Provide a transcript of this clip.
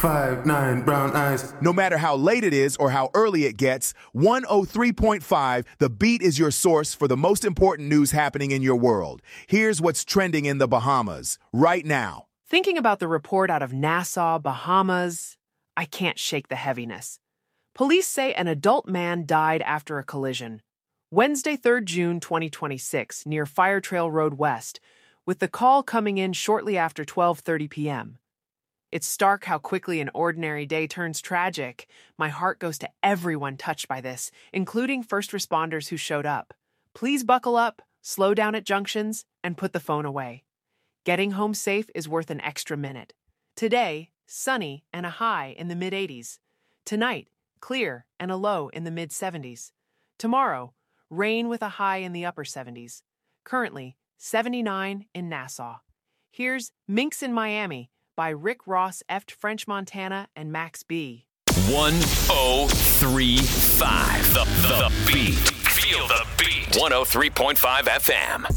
5'9" brown eyes. No matter how late it is or how early it gets, 103.5 The Beat is your source for the most important news happening in your world. Here's what's trending in the Bahamas right now. Thinking about the report out of Nassau, Bahamas, I can't shake the heaviness. Police say an adult man died after a collision. Wednesday, 3rd June 2026, near Fire Trail Road West, with the call coming in shortly after 12:30 p.m. It's stark how quickly an ordinary day turns tragic. My heart goes to everyone touched by this, including first responders who showed up. Please buckle up, slow down at junctions, and put the phone away. Getting home safe is worth an extra minute. Today, sunny and a high in the mid-80s. Tonight, clear and a low in the mid-70s. Tomorrow, rain with a high in the upper 70s. Currently, 79 in Nassau. Here's Minx in Miami by Rick Ross, F. French Montana, and Max B. 1035 The Beat. Feel the beat. 103.5 FM.